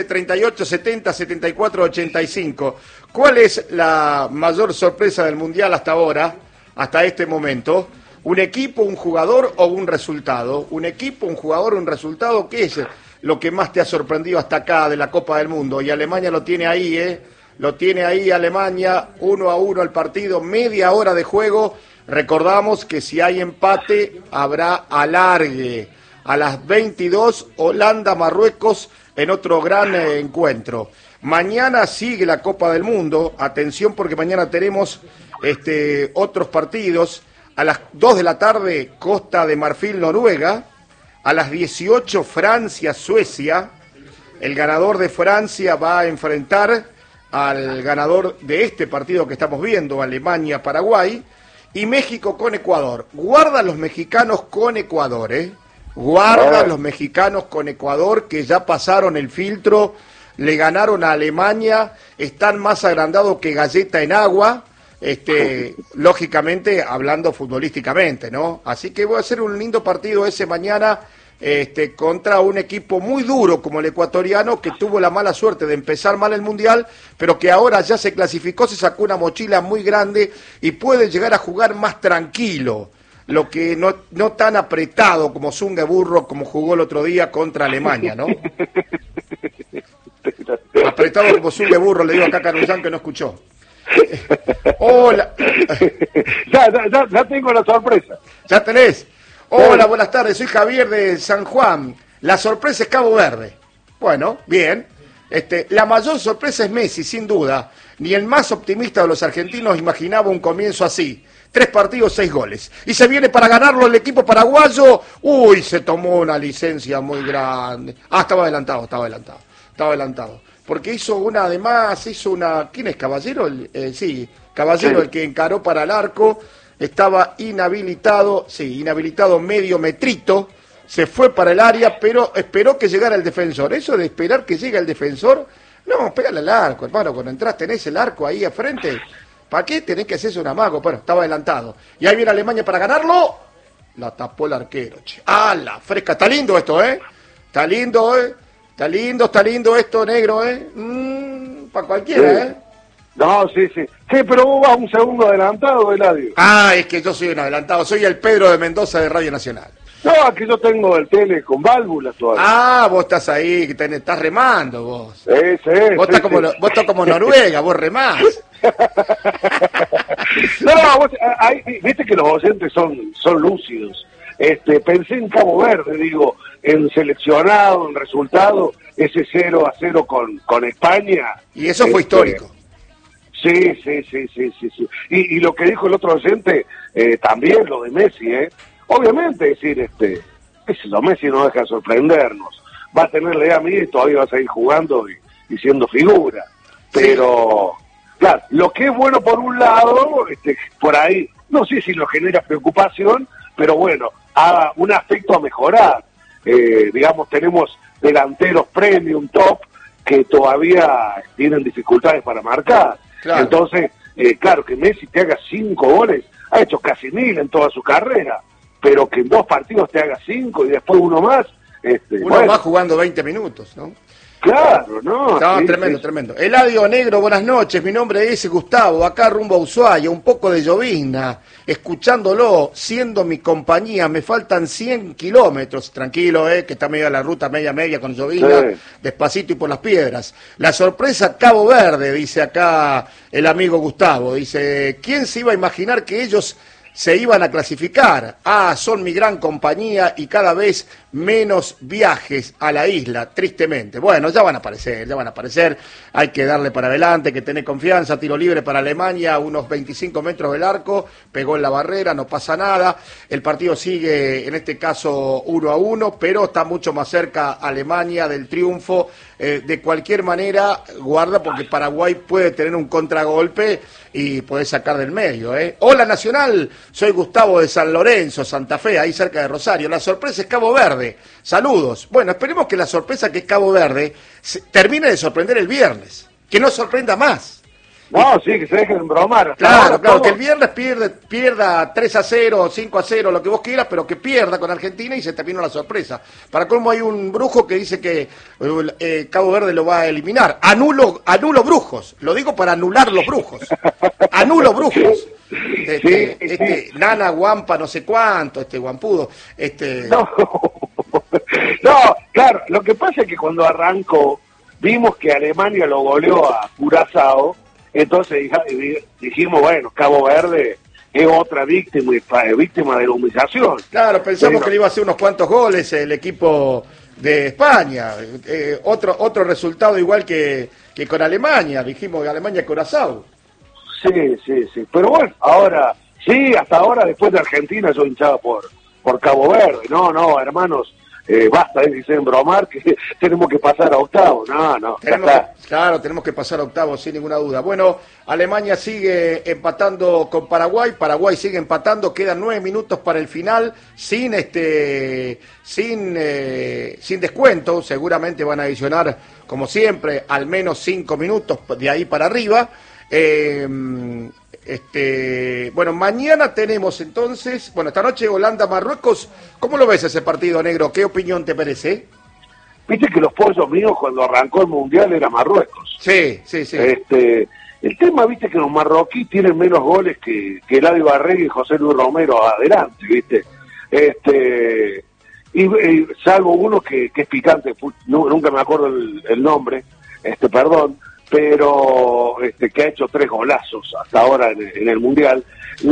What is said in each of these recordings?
38, 70, 74, 85. ¿Cuál es la mayor sorpresa del Mundial hasta ahora, hasta este momento? ¿Un equipo, un jugador o un resultado? ¿Un equipo, un jugador o un resultado? ¿Qué es lo que más te ha sorprendido hasta acá de la Copa del Mundo? Y Alemania lo tiene ahí, Lo tiene ahí Alemania, 1-1 el partido, media hora de juego. Recordamos que si hay empate habrá alargue. A las 22, Holanda-Marruecos en otro gran encuentro. Mañana sigue la Copa del Mundo. Atención porque mañana tenemos otros partidos. A las 2 de la tarde, Costa de Marfil-Noruega. A las 18, Francia-Suecia. El ganador de Francia va a enfrentar al ganador de este partido que estamos viendo, Alemania-Paraguay. Y México con Ecuador. Guarda los mexicanos con Ecuador, Guarda los mexicanos con Ecuador, que ya pasaron el filtro, le ganaron a Alemania, están más agrandados que galleta en agua, lógicamente hablando futbolísticamente, ¿no? Así que va a ser un lindo partido ese mañana, contra un equipo muy duro como el ecuatoriano, que tuvo la mala suerte de empezar mal el Mundial, pero que ahora ya se clasificó, se sacó una mochila muy grande y puede llegar a jugar más tranquilo. Lo que no tan apretado como Zunga Burro, como jugó el otro día contra Alemania, ¿no? Apretado como Zunga Burro, le digo acá a Caruzán que no escuchó. Hola. Ya tengo la sorpresa. ¿Ya tenés? Hola, buenas tardes, soy Javier de San Juan. La sorpresa es Cabo Verde. Bueno, bien. La mayor sorpresa es Messi, sin duda. Ni el más optimista de los argentinos imaginaba un comienzo así. 3 partidos, 6 goles. Y se viene para ganarlo el equipo paraguayo. Uy, se tomó una licencia muy grande. Estaba adelantado. Porque hizo una, además, ¿quién es, Caballero? Sí, Caballero, sí. El que encaró para el arco. Estaba inhabilitado medio metrito. Se fue para el área, pero esperó que llegara el defensor. Eso de esperar que llegue el defensor, no, pégale al arco, hermano. Cuando entras tenés el arco ahí a frente. ¿Para qué tenés que hacerse un amago? Bueno, estaba adelantado. Y ahí viene Alemania para ganarlo. La tapó el arquero, che. La fresca! Está lindo esto, Está lindo, Está lindo esto, negro, para cualquiera, sí. No, sí. Sí, pero vos vas un segundo adelantado, Eladio. Es que yo soy un adelantado. Soy el Pedro de Mendoza de Radio Nacional. No, aquí yo tengo el tele con válvulas todavía. Vos estás ahí, estás remando vos. Sí. Vos estás como Noruega, vos remás. No, viste que los oyentes son lúcidos. Pensé en Cabo Verde, digo, en seleccionado, en resultado, ese 0-0 con España. Y eso fue histórico. Sí. Y lo que dijo el otro oyente, también lo de Messi, Obviamente, es decir, Messi no deja de sorprendernos. Va a tener la edad a mí y todavía va a seguir jugando y siendo figura. Pero, claro, lo que es bueno por un lado, por ahí, no sé si lo genera preocupación, pero bueno, un aspecto a mejorar. Digamos, tenemos delanteros premium, top, que todavía tienen dificultades para marcar. Claro. Entonces, claro, que Messi te haga 5 goles, ha hecho casi 1000 en toda su carrera, pero que en 2 partidos te haga 5 y después uno más. Uno más jugando 20 minutos, ¿no? Claro, ¿no? Sí, tremendo. Eladio Negro, buenas noches, mi nombre es Gustavo, acá rumbo a Ushuaia, un poco de llovizna, escuchándolo, siendo mi compañía, me faltan 100 kilómetros, tranquilo, que está media la ruta, media con llovizna, despacito y por las piedras. La sorpresa Cabo Verde, dice acá el amigo Gustavo, dice, ¿quién se iba a imaginar que ellos se iban a clasificar? Son mi gran compañía y cada vez menos viajes a la isla, tristemente. Bueno, ya van a aparecer, hay que darle para adelante, hay que tener confianza. Tiro libre para Alemania, unos 25 metros del arco, pegó en la barrera, no pasa nada. El partido sigue, en este caso, 1-1, pero está mucho más cerca Alemania del triunfo. De cualquier manera, guarda, porque Paraguay puede tener un contragolpe y puede sacar del medio, Hola Nacional, soy Gustavo de San Lorenzo, Santa Fe, ahí cerca de Rosario. La sorpresa es Cabo Verde. Saludos. Bueno, esperemos que la sorpresa que es Cabo Verde termine de sorprender el viernes. Que no sorprenda más. No, sí, que se dejen embromar. Claro, que el viernes pierda 3-0, 5-0, lo que vos quieras, pero que pierda con Argentina y se termina la sorpresa. Para colmo hay un brujo que dice que Cabo Verde lo va a eliminar. Anulo brujos, lo digo para anular los brujos. Anulo brujos. Nana, Guampa, no sé cuánto, Guampudo. No, no, claro, lo que pasa es que cuando arrancó, vimos que Alemania lo goleó a Curazao. Entonces dijimos, bueno, Cabo Verde es otra víctima de la humillación. Claro, pensamos que le iba a hacer unos cuantos goles el equipo de España. Otro resultado igual que con Alemania, dijimos que Alemania-Curazao. Sí. Pero bueno, ahora, sí, hasta ahora, después de Argentina, yo hinchaba por Cabo Verde. No, hermanos. Basta de embromar que tenemos que pasar a octavos. No, tenemos que pasar a octavos sin ninguna duda. Bueno, Alemania sigue empatando con Paraguay sigue empatando, quedan 9 minutos para el final, sin descuento, seguramente van a adicionar, como siempre, al menos 5 minutos de ahí para arriba. Bueno, mañana tenemos entonces, esta noche Holanda-Marruecos. ¿Cómo lo ves ese partido, negro? ¿Qué opinión te merece? Viste que los pollos míos cuando arrancó el Mundial era Marruecos. Sí. El tema, viste que los marroquíes tienen menos goles que Eladio Barré y José Luis Romero adelante, viste. Y salvo uno que es picante, nunca me acuerdo el nombre, perdón, pero que ha hecho 3 golazos hasta ahora en el Mundial.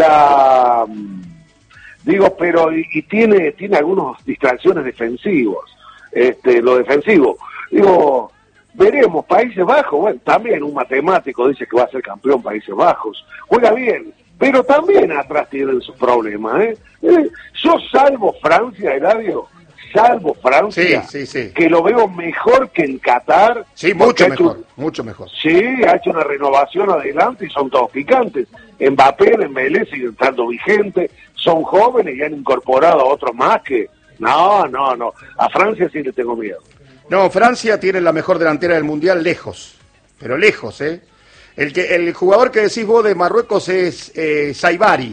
Pero tiene algunas distracciones defensivos, lo defensivo. Veremos, Países Bajos, bueno, también un matemático dice que va a ser campeón Países Bajos, juega bien, pero también atrás tienen sus problemas, Yo salvo Francia, Eladio, sí. que lo veo mejor que en Qatar. Sí, mucho mejor. Sí, ha hecho una renovación adelante y son todos picantes. Mbappé, Dembélé siguen estando vigentes, son jóvenes y han incorporado a otros más que... No. A Francia sí le tengo miedo. No, Francia tiene la mejor delantera del Mundial lejos, pero lejos, El jugador que decís vos de Marruecos es Saibari.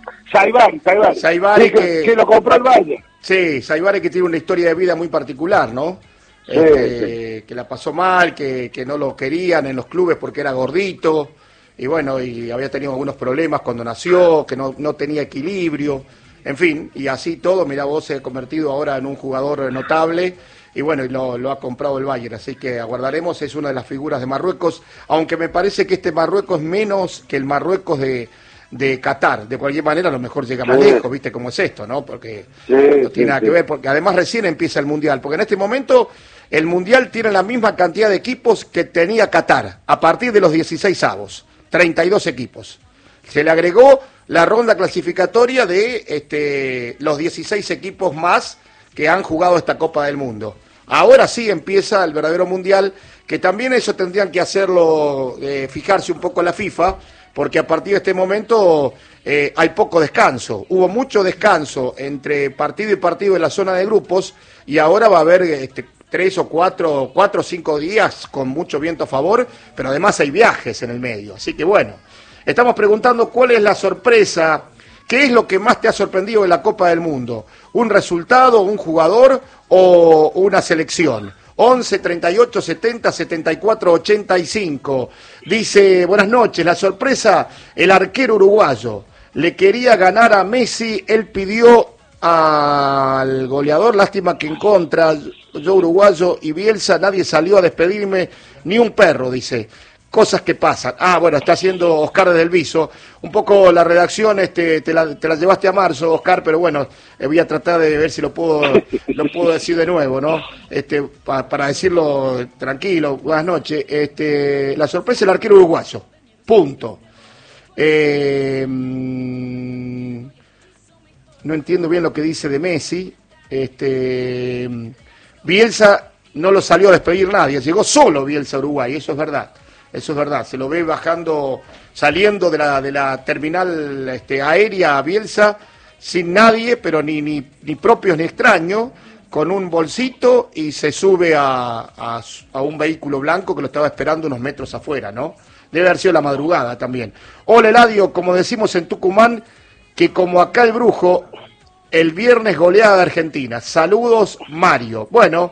Saibari que lo compró el Bayern. Sí, Saibari que tiene una historia de vida muy particular, ¿no? Sí. Que la pasó mal, que no lo querían en los clubes porque era gordito, y bueno, y había tenido algunos problemas cuando nació, que no tenía equilibrio, en fin, y así todo, mirá vos, se ha convertido ahora en un jugador notable, y bueno, y lo ha comprado el Bayern, así que aguardaremos, es una de las figuras de Marruecos, aunque me parece que este Marruecos es menos que el Marruecos de Qatar. De cualquier manera, a lo mejor llega más lejos, ¿viste cómo es esto, no? Porque no tiene nada que ver, porque además recién empieza el Mundial, porque en este momento el Mundial tiene la misma cantidad de equipos que tenía Qatar, a partir de los 16avos, 32 equipos. Se le agregó la ronda clasificatoria de los 16 equipos más que han jugado esta Copa del Mundo. Ahora sí empieza el verdadero Mundial, que también eso tendrían que hacerlo, fijarse un poco la FIFA, porque a partir de este momento hay poco descanso. Hubo mucho descanso entre partido y partido en la zona de grupos y ahora va a haber 3 o 4 o 5 días con mucho viento a favor, pero además hay viajes en el medio. Así que bueno, estamos preguntando cuál es la sorpresa, qué es lo que más te ha sorprendido de la Copa del Mundo. ¿Un resultado, un jugador o una selección? 11 38 70 74 85. Dice, buenas noches, la sorpresa, el arquero uruguayo. Le quería ganar a Messi, él pidió al goleador, lástima que en contra, yo uruguayo y Bielsa, nadie salió a despedirme, ni un perro, dice. Cosas que pasan. Bueno, está haciendo Oscar desde el Viso. Un poco la redacción te la llevaste a marzo, Oscar, pero bueno, voy a tratar de ver si lo puedo decir de nuevo, ¿no? Para decirlo tranquilo, buenas noches. La sorpresa del arquero uruguayo. Punto. No entiendo bien lo que dice de Messi. Bielsa no lo salió a despedir nadie, llegó solo Bielsa a Uruguay, eso es verdad. Eso es verdad, se lo ve saliendo de la terminal aérea a Bielsa, sin nadie, pero ni propios ni extraños, con un bolsito y se sube a un vehículo blanco que lo estaba esperando unos metros afuera, ¿no? Debe haber sido la madrugada también. Hola Eladio, como decimos en Tucumán, que como acá el Brujo, el viernes goleada de Argentina. Saludos, Mario. Bueno,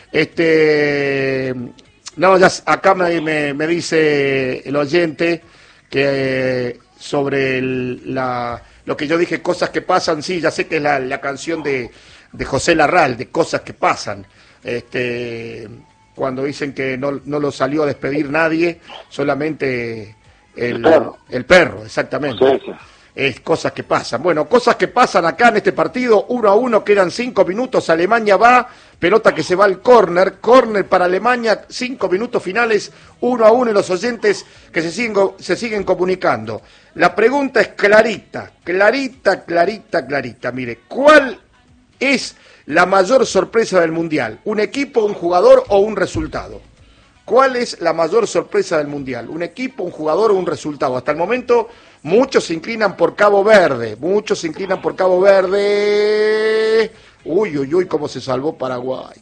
no, ya acá me dice el oyente que sobre lo que yo dije, cosas que pasan, sí, ya sé que es la canción de José Larralde, cosas que pasan. Cuando dicen que no lo salió a despedir nadie, solamente el perro, exactamente. Sí, sí. Es cosas que pasan. Bueno, cosas que pasan acá en este partido, 1-1, quedan 5 minutos, Alemania va, pelota que se va al córner para Alemania, 5 minutos finales, 1-1, y los oyentes que se siguen comunicando. La pregunta es clarita. Mire, ¿cuál es la mayor sorpresa del Mundial? ¿Un equipo, un jugador o un resultado? ¿Cuál es la mayor sorpresa del Mundial? ¿Un equipo, un jugador o un resultado? Hasta el momento muchos se inclinan por Cabo Verde. Uy, cómo se salvó Paraguay.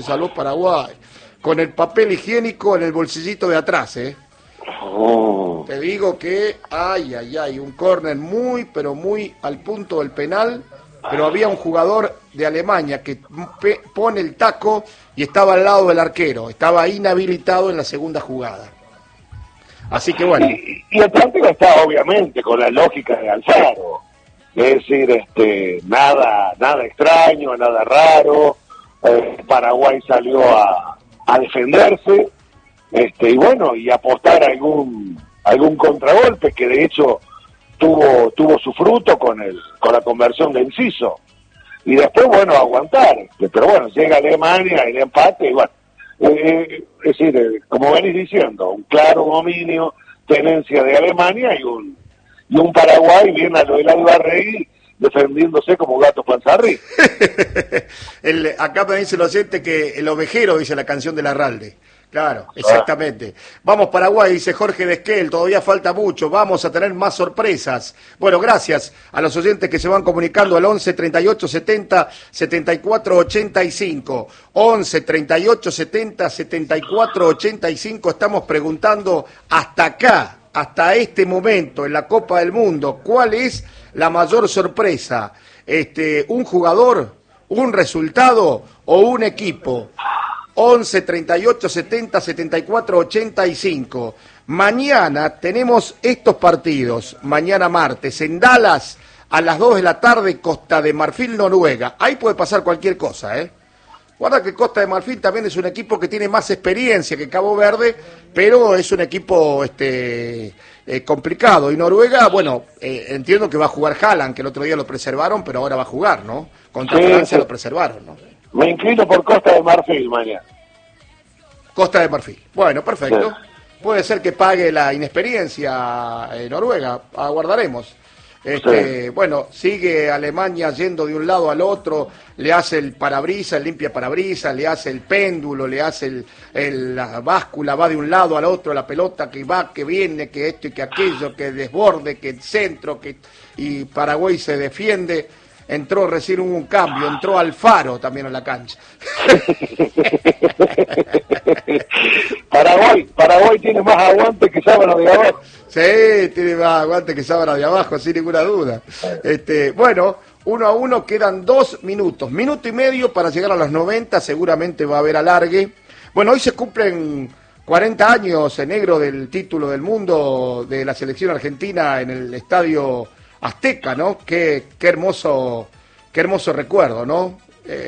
Con el papel higiénico en el bolsillito de atrás, ¿eh? Oh. Te digo que, un córner muy, pero muy al punto del penal, pero había un jugador de Alemania que pone el taco y estaba al lado del arquero, estaba inhabilitado en la segunda jugada. Así que bueno. Y el partido está obviamente con la lógica de Alfaro, es decir, nada extraño, nada raro. Paraguay salió a defenderse, y bueno, y apostar a algún contragolpe que de hecho tuvo su fruto con la conversión de Enciso. Y después, bueno, aguantar. Pero bueno, llega Alemania, el empate, y bueno. Es decir, como venís diciendo, un claro dominio, tenencia de Alemania y un Paraguay bien a lo de Alvarrey defendiéndose como gato panzarri. Acá me dice el oyente que el ovejero dice la canción de Larralde. Claro, exactamente. Vamos Paraguay, dice Jorge Desquel, todavía falta mucho, vamos a tener más sorpresas. Bueno, gracias a los oyentes que se van comunicando al 11 38 70 74 85. 11 38 70 74 85. Estamos preguntando hasta acá, hasta este momento en la Copa del Mundo, ¿cuál es la mayor sorpresa? ¿Un jugador, un resultado o un equipo? 11 38 70 74 85. Mañana tenemos estos partidos. Mañana martes en Dallas a las 2 de la tarde, Costa de Marfil, Noruega. Ahí puede pasar cualquier cosa, ¿eh? Guarda que Costa de Marfil también es un equipo que tiene más experiencia que Cabo Verde, pero es un equipo complicado. Y Noruega, bueno, entiendo que va a jugar Haaland, que el otro día lo preservaron, pero ahora va a jugar, ¿no? Contra Francia lo preservaron, ¿no? Me inclino por Costa de Marfil mañana. Costa de Marfil. Bueno, perfecto. Sí. Puede ser que pague la inexperiencia Noruega. Aguardaremos. Sí. Bueno, sigue Alemania yendo de un lado al otro, le hace el parabrisas, el limpia parabrisas, le hace el péndulo, le hace la báscula, va de un lado al otro, la pelota que va, que viene, que esto y que aquello, que desborde, que el centro, y Paraguay se defiende. Entró recién un cambio, entró Alfaro también a la cancha. Paraguay tiene más aguante que sábana de abajo. Sí, tiene más aguante que sábana de abajo, sin ninguna duda. Bueno, 1-1, quedan 2 minutos. Minuto y medio para llegar a los 90, seguramente va a haber alargue. Bueno, hoy se cumplen 40 años en negro del título del mundo de la selección argentina en el estadio Azteca, ¿no? Qué hermoso recuerdo, ¿no?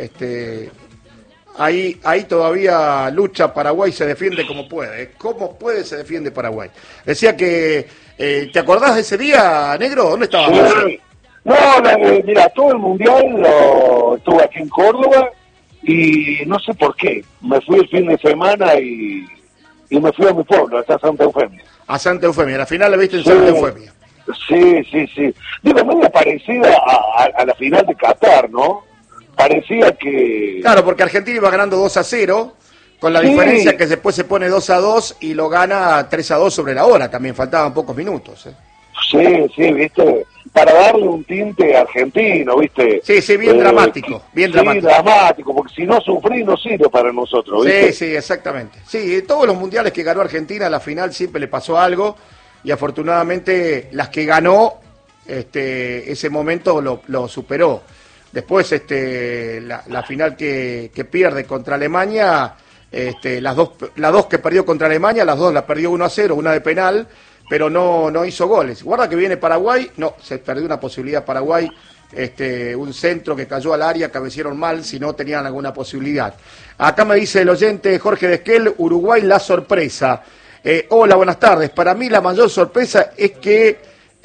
Ahí todavía lucha Paraguay, se defiende como puede. ¿Eh? ¿Cómo puede se defiende Paraguay? Decía que, ¿te acordás de ese día, negro? ¿Dónde estabas? Sí. No, mira, todo el mundial estuve aquí en Córdoba y no sé por qué. Me fui el fin de semana y me fui a mi pueblo, hasta Santa Eufemia. A Santa Eufemia, la final la viste en Santa Eufemia. Sí. Digo, medio parecida a la final de Qatar, ¿no? Parecía que... Claro, porque Argentina iba ganando 2-0, con la diferencia que después se pone 2-2 y lo gana 3-2 sobre la hora, también faltaban pocos minutos. Sí, viste. para darle un tinte argentino, ¿viste? Sí, sí, bien dramático, bien dramático. Sí, dramático, porque si no sufrí no sirve para nosotros, ¿viste? Sí, sí, exactamente. Sí, todos los mundiales que ganó Argentina, a la final siempre le pasó algo, y afortunadamente las que ganó, ese momento lo superó. Después, la final que pierde contra Alemania, las dos que perdió contra Alemania, las dos las perdió 1-0, una de penal, pero no hizo goles. Guarda que viene Paraguay, no, se perdió una posibilidad Paraguay, un centro que cayó al área, cabecieron mal, si no tenían alguna posibilidad. Acá me dice el oyente Jorge Desquel, Uruguay la sorpresa. Hola, buenas tardes. Para mí la mayor sorpresa es que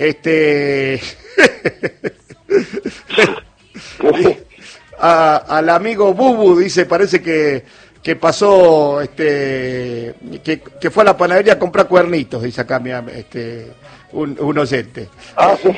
al amigo Bubu dice, parece que pasó, que fue a la panadería a comprar cuernitos, dice acá un oyente. Ah, sí.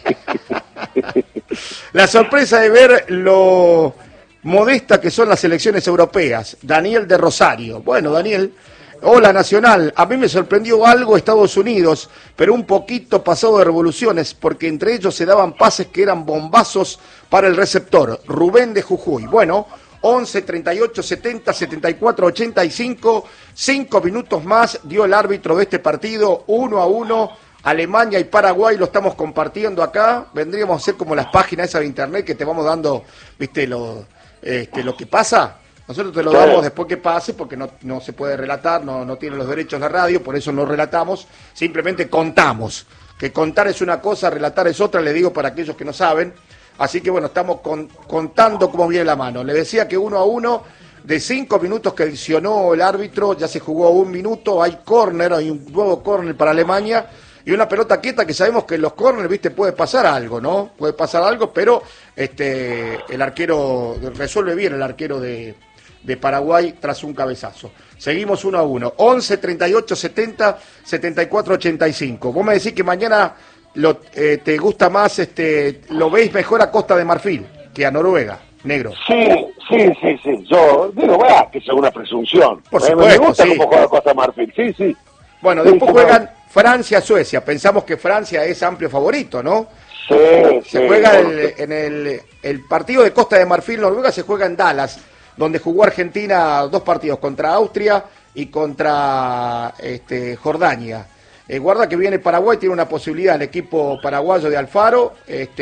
La sorpresa de ver lo modesta que son las elecciones europeas. Daniel de Rosario. Bueno, Daniel, hola Nacional. A mí me sorprendió algo Estados Unidos, pero un poquito pasado de revoluciones, porque entre ellos se daban pases que eran bombazos para el receptor. Rubén de Jujuy. Bueno, 11, 38, 70, 74, 85. 5 minutos más dio el árbitro de este partido, 1-1. Alemania y Paraguay lo estamos compartiendo acá. Vendríamos a ser como las páginas esas de internet que te vamos dando, viste, lo que pasa. Nosotros te lo damos después que pase, porque no se puede relatar, no tiene los derechos la radio, por eso no relatamos, simplemente contamos. Que contar es una cosa, relatar es otra, le digo para aquellos que no saben. Así que bueno, estamos contando cómo viene la mano. Le decía que 1-1, de 5 minutos que adicionó el árbitro, ya se jugó 1 minuto, hay córner, hay un nuevo córner para Alemania, y una pelota quieta que sabemos que en los córneres, viste, puede pasar algo, ¿no? Puede pasar algo, pero el arquero resuelve bien, el arquero de Paraguay tras un cabezazo. Seguimos 1-1. 11, 38, 70, 74, 85. Vos me decís que mañana te gusta más, lo veis mejor a Costa de Marfil que a Noruega, negro. Sí. Yo digo, que es una presunción. Por supuesto, me gusta sí. cómo juega Costa de Marfil, sí. Bueno, después juegan Francia-Suecia. Pensamos que Francia es amplio favorito, ¿no? Sí. Se juega en el partido de Costa de Marfil-Noruega, se juega en Dallas, donde jugó Argentina 2 partidos, contra Austria y contra Jordania. Guarda que viene Paraguay, tiene una posibilidad el equipo paraguayo de Alfaro,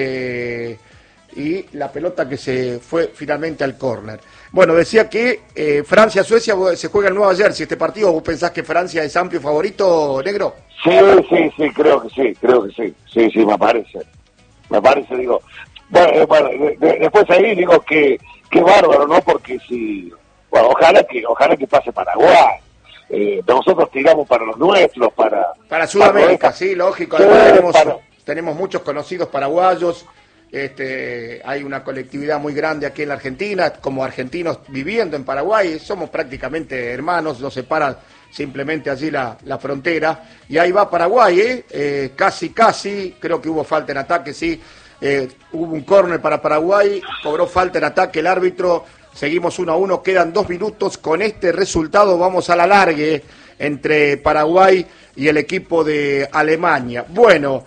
y la pelota que se fue finalmente al córner. Bueno, decía que Francia-Suecia se juega en Nueva Jersey. Este partido, ¿vos pensás que Francia es amplio favorito, negro? Sí, creo que sí. Sí, me parece, digo. Bueno, después ahí digo que bárbaro, ¿no? Porque bueno, ojalá que pase Paraguay. Nosotros tiramos para los nuestros, para Sudamérica, sí, lógico. Tenemos muchos conocidos paraguayos. Hay una colectividad muy grande aquí en la Argentina, como argentinos viviendo en Paraguay, somos prácticamente hermanos, nos separa simplemente allí la frontera, y ahí va Paraguay, casi, creo que hubo falta en ataque, sí, hubo un córner para Paraguay, cobró falta en ataque el árbitro, seguimos 1-1, quedan 2 minutos, con este resultado vamos a la largue entre Paraguay y el equipo de Alemania. Bueno,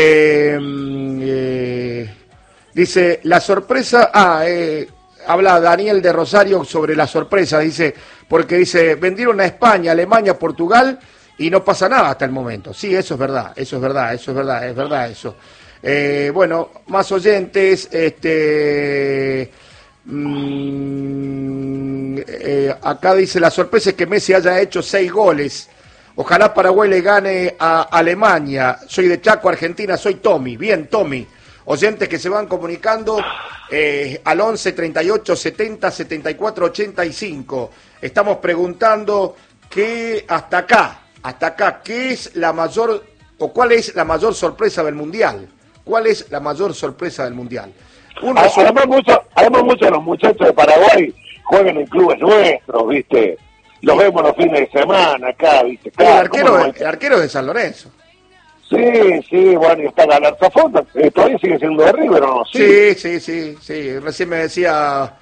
dice, la sorpresa, habla Daniel de Rosario sobre la sorpresa, dice, porque dice, vendieron a España, Alemania, Portugal, y no pasa nada hasta el momento. Sí, eso es verdad eso. Bueno, más oyentes, acá dice, la sorpresa es que Messi haya hecho 6 goles. Ojalá Paraguay le gane a Alemania. Soy de Chaco, Argentina, soy Tommy. Bien, Tommy. Oyentes que se van comunicando al 11 38 70 74 85. Estamos preguntando que hasta acá, ¿qué es la mayor o cuál es la mayor sorpresa del Mundial? ¿Cuál es la mayor sorpresa del Mundial? Además, muchos de los muchachos de Paraguay juegan en clubes nuestros, ¿viste? Los vemos los fines de semana acá, ¿viste? El arquero de San Lorenzo. Sí, bueno, y está Galarza Fonda, todavía sigue siendo de River, ¿o no? Sí. Recién me decía,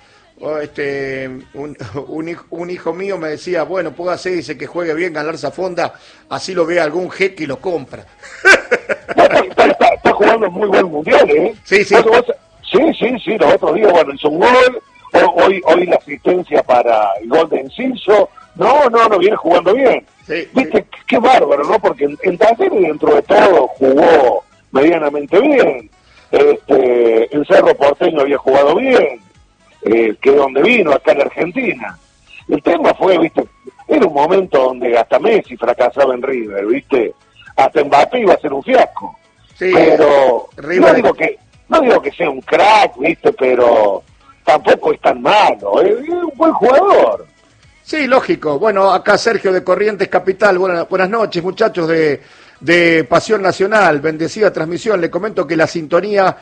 un hijo mío me decía, bueno, póngase, dice que juegue bien Galarza Fonda, así lo ve algún jeque y lo compra. Está jugando muy buen mundial, ¿eh? Sí, sí. Sí, los otros días, bueno, hizo un gol, hoy la asistencia para el gol de Enciso, no, viene jugando bien. Sí, viste, sí. qué bárbaro, ¿no? Porque en Talleres dentro de todo jugó medianamente bien, en Cerro Porteño había jugado bien, que es donde vino, acá en Argentina. El tema fue, viste, era un momento donde hasta Messi fracasaba en River, viste, hasta Mbappé iba a ser un fiasco. Sí, Pero River... no digo que sea un crack, viste, pero tampoco es tan malo, es un buen jugador. Sí, lógico. Bueno, acá Sergio de Corrientes Capital. Buenas noches, muchachos de Pasión Nacional. Bendecida transmisión. Le comento que la sintonía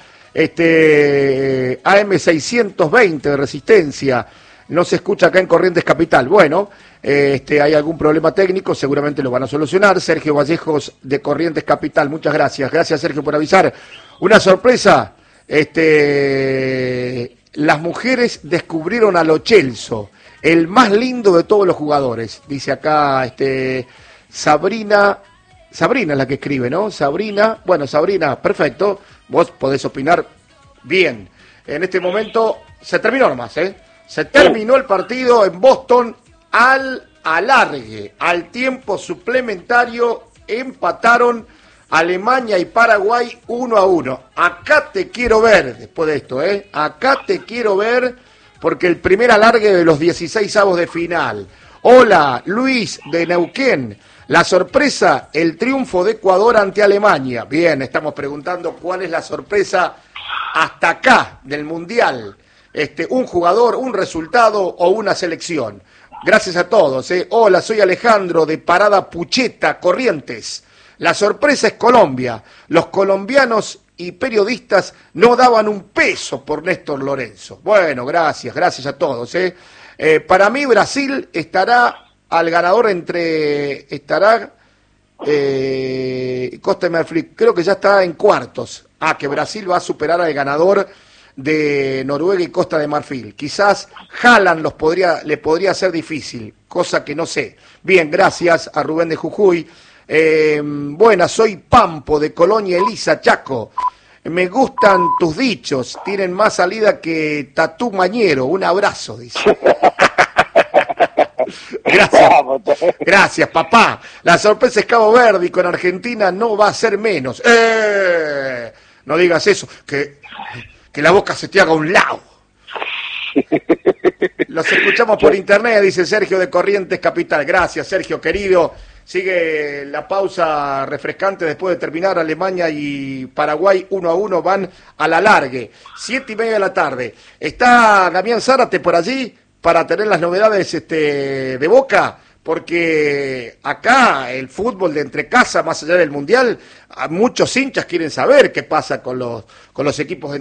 AM620 de Resistencia no se escucha acá en Corrientes Capital. Bueno, hay algún problema técnico, seguramente lo van a solucionar. Sergio Vallejos de Corrientes Capital. Muchas gracias. Gracias, Sergio, por avisar. Una sorpresa. Las mujeres descubrieron a Lo Celso, el más lindo de todos los jugadores. Dice acá Sabrina es la que escribe, ¿no? Sabrina, perfecto. Vos podés opinar bien. En este momento se terminó nomás, ¿eh? Se terminó el partido en Boston al alargue, al tiempo suplementario, empataron Alemania y Paraguay 1-1. Acá te quiero ver, después de esto, acá te quiero ver, porque el primer alargue de los 16avos de final. Hola, Luis de Neuquén. La sorpresa, el triunfo de Ecuador ante Alemania. Bien, estamos preguntando cuál es la sorpresa hasta acá del Mundial. Un jugador, un resultado o una selección. Gracias a todos. Hola, soy Alejandro de Parada Pucheta, Corrientes. La sorpresa es Colombia. Los colombianos y periodistas no daban un peso por Néstor Lorenzo. Bueno, gracias a todos. Para mí Brasil estará al ganador estará Costa de Marfil, creo que ya está en cuartos. Que Brasil va a superar al ganador de Noruega y Costa de Marfil. Quizás Haaland le podría ser difícil, cosa que no sé. Bien, gracias a Rubén de Jujuy. Buenas, soy Pampo de Colonia Elisa, Chaco. Me gustan tus dichos, tienen más salida que Tatú Mañero. Un abrazo, dice. Gracias, papá. La sorpresa es Cabo Verde y con Argentina no va a ser menos. No digas eso, que la boca se te haga a un lado. Los escuchamos por internet, dice Sergio de Corrientes Capital. Gracias, Sergio, querido. Sigue la pausa refrescante después de terminar. Alemania y Paraguay 1-1 van a la largue. 7:30 de la tarde. ¿Está Damián Zárate por allí para tener las novedades de Boca? Porque acá el fútbol de entre casa, más allá del Mundial, muchos hinchas quieren saber qué pasa con los equipos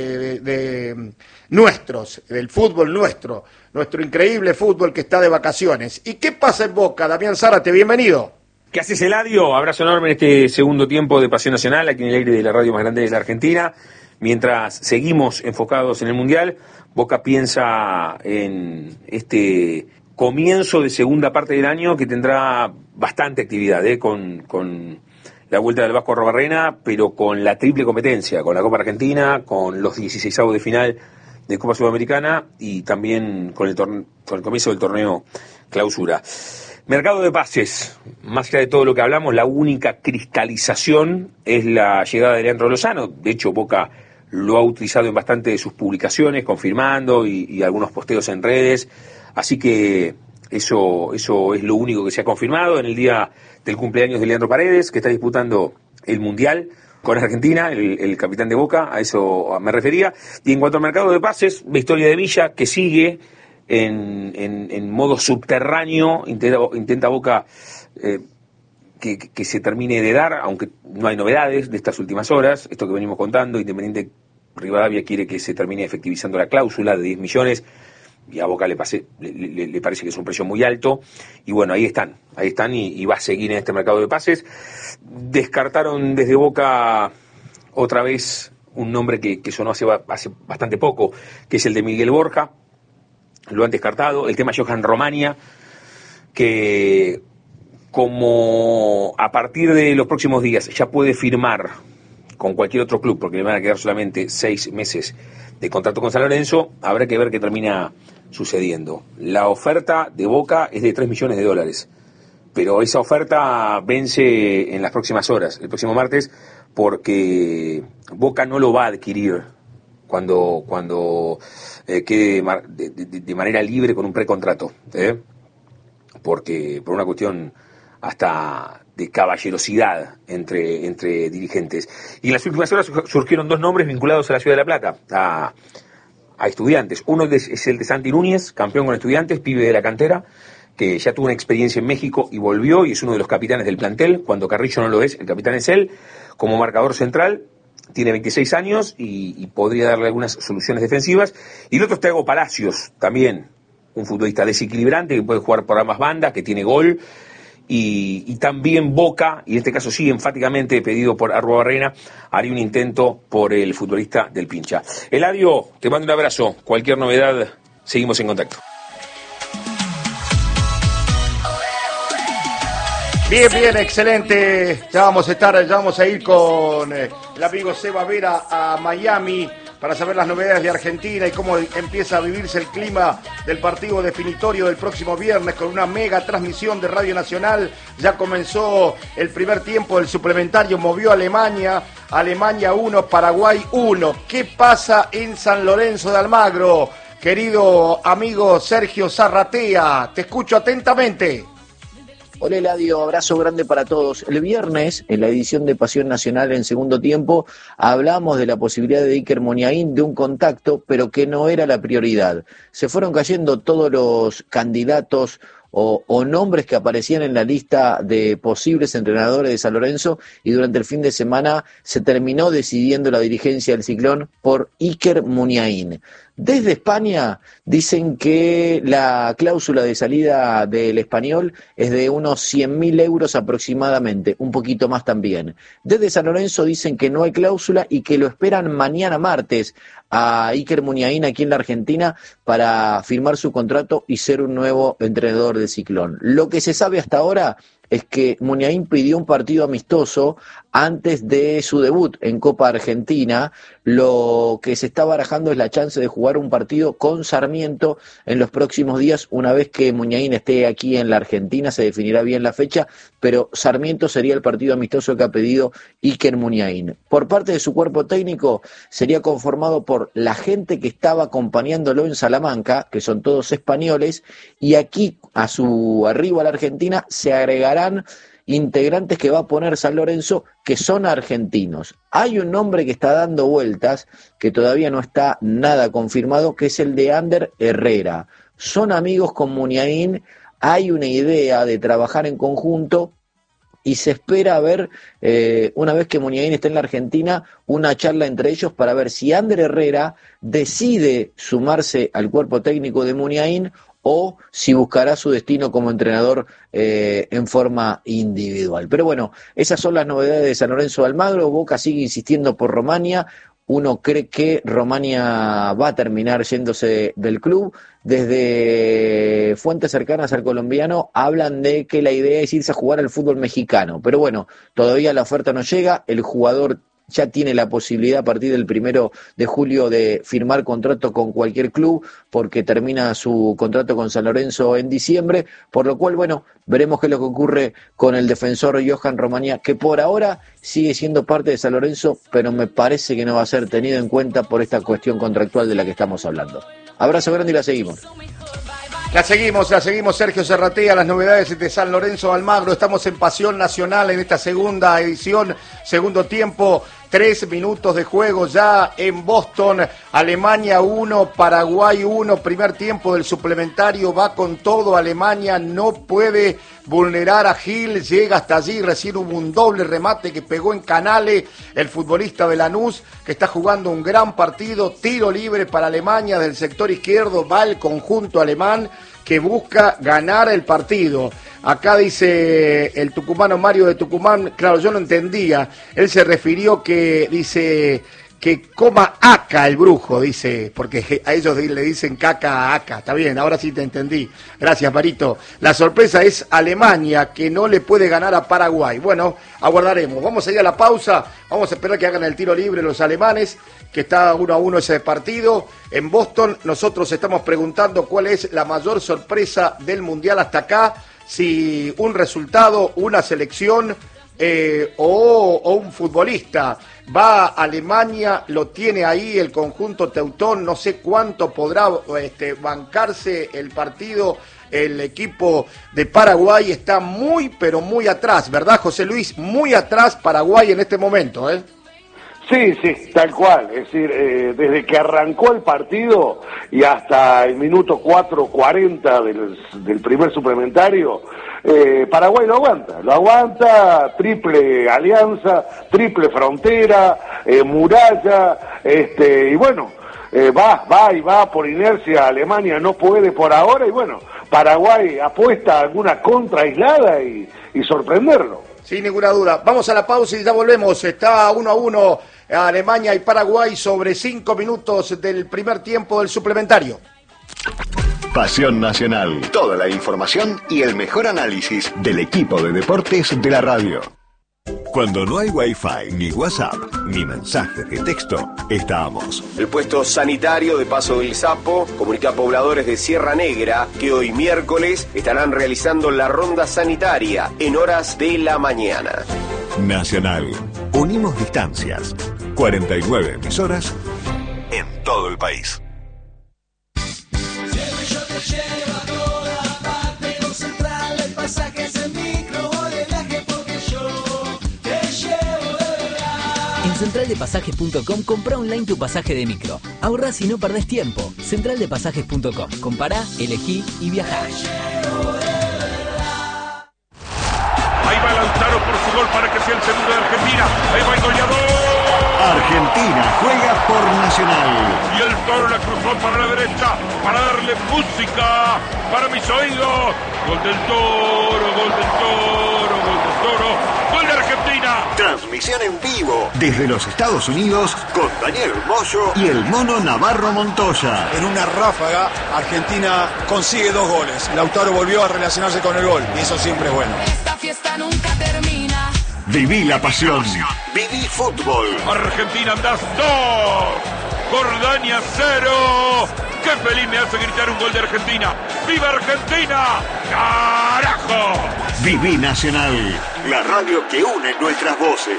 de nuestros, del fútbol nuestro increíble fútbol que está de vacaciones. ¿Y qué pasa en Boca? Damián Zárate, bienvenido. ¿Qué haces, Eladio? Abrazo enorme en este segundo tiempo de Pasión Nacional, aquí en el aire de la radio más grande de la Argentina. Mientras seguimos enfocados en el Mundial, Boca piensa en este comienzo de segunda parte del año que tendrá bastante actividad, con la vuelta del Vasco Arrobarrena, pero con la triple competencia, con la Copa Argentina, con los 16avos de final de Copa Sudamericana y también con el comienzo del torneo Clausura. Mercado de pases, más allá de todo lo que hablamos, la única cristalización es la llegada de Leandro Lozano. De hecho, Boca lo ha utilizado en bastante de sus publicaciones, confirmando y algunos posteos en redes. Así que eso es lo único que se ha confirmado en el día del cumpleaños de Leandro Paredes, que está disputando el Mundial con Argentina, el capitán de Boca, a eso me refería. Y en cuanto al mercado de pases, la historia de Villa, que sigue en modo subterráneo, intenta Boca que se termine de dar, aunque no hay novedades de estas últimas horas, esto que venimos contando. Independiente Rivadavia quiere que se termine efectivizando la cláusula de 10 millones, y a Boca le parece que es un precio muy alto, y bueno, ahí están y va a seguir en este mercado de pases. Descartaron desde Boca otra vez un nombre que sonó hace bastante poco, que es el de Miguel Borja. Lo han descartado. El tema Johan Romania, que como a partir de los próximos días ya puede firmar con cualquier otro club, porque le van a quedar solamente 6 meses de contrato con San Lorenzo, habrá que ver qué termina sucediendo. La oferta de Boca es de $3 millones, pero esa oferta vence en las próximas horas, el próximo martes, porque Boca no lo va a adquirir cuando quede de manera libre con un precontrato, porque por una cuestión hasta de caballerosidad entre dirigentes. Y en las últimas horas surgieron 2 nombres vinculados a la Ciudad de La Plata, a Estudiantes. Uno es el de Santi Núñez, campeón con Estudiantes, pibe de la cantera, que ya tuvo una experiencia en México y volvió, y es uno de los capitanes del plantel. Cuando Carrillo no lo es, el capitán es él, como marcador central. Tiene 26 años y podría darle algunas soluciones defensivas. Y el otro es Thiago Palacios, también un futbolista desequilibrante que puede jugar por ambas bandas, que tiene gol. Y también Boca, y en este caso sí, enfáticamente pedido por Arruabarrena, haría un intento por el futbolista del Pincha. Eladio, te mando un abrazo. Cualquier novedad, seguimos en contacto. Bien, excelente. Ya vamos a ir con el amigo Seba Vera a Miami para saber las novedades de Argentina y cómo empieza a vivirse el clima del partido definitorio del próximo viernes con una mega transmisión de Radio Nacional. Ya comenzó el primer tiempo del suplementario, movió a Alemania 1, Paraguay 1. ¿Qué pasa en San Lorenzo de Almagro? Querido amigo Sergio Zarratea, te escucho atentamente. Hola Eladio, abrazo grande para todos. El viernes, en la edición de Pasión Nacional en segundo tiempo, hablamos de la posibilidad de Iker Muniain de un contacto, pero que no era la prioridad. Se fueron cayendo todos los candidatos o nombres que aparecían en la lista de posibles entrenadores de San Lorenzo, y durante el fin de semana se terminó decidiendo la dirigencia del Ciclón por Iker Muniain. Desde España dicen que la cláusula de salida del Español es de unos 100.000 euros aproximadamente, un poquito más también. Desde San Lorenzo dicen que no hay cláusula y que lo esperan mañana martes a Iker Muniain aquí en la Argentina para firmar su contrato y ser un nuevo entrenador del Ciclón. Lo que se sabe hasta ahora es que Muniain pidió un partido amistoso antes de su debut en Copa Argentina. Lo que se está barajando es la chance de jugar un partido con Sarmiento en los próximos días. Una vez que Muniain esté aquí en la Argentina se definirá bien la fecha, pero Sarmiento sería el partido amistoso que ha pedido Iker Muniain. Por parte de su cuerpo técnico sería conformado por la gente que estaba acompañándolo en Salamanca, que son todos españoles, y aquí a su arribo a la Argentina se agregarán integrantes que va a poner San Lorenzo que son argentinos. Hay un nombre que está dando vueltas, que todavía no está nada confirmado, que es el de Ander Herrera. Son amigos con Muniain, hay una idea de trabajar en conjunto y se espera ver, una vez que Muniain esté en la Argentina, una charla entre ellos para ver si Ander Herrera decide sumarse al cuerpo técnico de Muniain o si buscará su destino como entrenador en forma individual. Pero bueno, esas son las novedades de San Lorenzo de Almagro. Boca sigue insistiendo por Romania. Uno cree que Romania va a terminar yéndose del club. Desde fuentes cercanas al colombiano hablan de que la idea es irse a jugar al fútbol mexicano. Pero bueno, todavía la oferta no llega. El jugador ya tiene la posibilidad a partir del 1 de julio de firmar contrato con cualquier club, porque termina su contrato con San Lorenzo en diciembre, por lo cual, bueno, veremos qué es lo que ocurre con el defensor Johan Romagnà, que por ahora sigue siendo parte de San Lorenzo, pero me parece que no va a ser tenido en cuenta por esta cuestión contractual de la que estamos hablando. Abrazo grande y la seguimos. La seguimos, Sergio Zarratea, las novedades de San Lorenzo de Almagro. Estamos en Pasión Nacional en esta segunda edición, segundo tiempo, 3 minutos de juego ya en Boston. Alemania 1, Paraguay 1, primer tiempo del suplementario, va con todo. Alemania no puede vulnerar a Gil, llega hasta allí, recién hubo un doble remate que pegó en Canale, el futbolista de Lanús, que está jugando un gran partido. Tiro libre para Alemania del sector izquierdo, va el conjunto alemán que busca ganar el partido. Acá dice el tucumano Mario de Tucumán, claro, yo no entendía, él se refirió que dice que coma aca el brujo, dice, porque a ellos le dicen caca a aca. Está bien, ahora sí te entendí. Gracias, Marito. La sorpresa es Alemania, que no le puede ganar a Paraguay. Bueno, aguardaremos. Vamos a ir a la pausa. Vamos a esperar que hagan el tiro libre los alemanes, que está 1-1 ese partido. En Boston nosotros estamos preguntando cuál es la mayor sorpresa del Mundial hasta acá. Si un resultado, una selección o un futbolista. Va a Alemania, lo tiene ahí el conjunto teutón, no sé cuánto podrá bancarse el partido. El equipo de Paraguay está muy, pero muy atrás, ¿verdad, José Luis? Muy atrás Paraguay en este momento, ¿eh? Sí, tal cual. Es decir, desde que arrancó el partido y hasta el minuto 4:40 del primer suplementario, Paraguay lo aguanta, triple alianza, triple frontera, muralla, y bueno, va por inercia. Alemania no puede por ahora, y bueno, Paraguay apuesta a alguna contra aislada y sorprenderlo. Sin ninguna duda. Vamos a la pausa y ya volvemos. Está 1-1 Alemania y Paraguay sobre 5 minutos del primer tiempo del suplementario. Pasión Nacional. Toda la información y el mejor análisis del equipo de deportes de la radio. Cuando no hay Wi-Fi, ni WhatsApp, ni mensajes de texto, estamos. El puesto sanitario de Paso del Sapo comunica a pobladores de Sierra Negra que hoy miércoles estarán realizando la ronda sanitaria en horas de la mañana. Nacional. Unimos distancias. 49 emisoras en todo el país. En centraldepasajes.com compra online tu pasaje de micro. Ahorrás y no perdés tiempo. Centraldepasajes.com. Compará, elegí y viajá. Ahí va Lautaro por su gol para que sea el segundo de Argentina. Ahí va el goleador. Argentina juega por Nacional. Y el Toro la cruzó para la derecha para darle música para mis oídos. Gol del Toro, gol del Toro, gol del Toro. Gol de Argentina. Transmisión en vivo desde los Estados Unidos con Daniel Moyo y el Mono Navarro Montoya. En una ráfaga, Argentina consigue 2 goles. Lautaro volvió a relacionarse con el gol y eso siempre es bueno. Esta fiesta nunca termina. Viví la pasión. Viví fútbol. Argentina andás 2. Jordania 0. ¡Qué feliz me hace gritar un gol de Argentina! ¡Viva Argentina! ¡Carajo! Viví Nacional, la radio que une nuestras voces.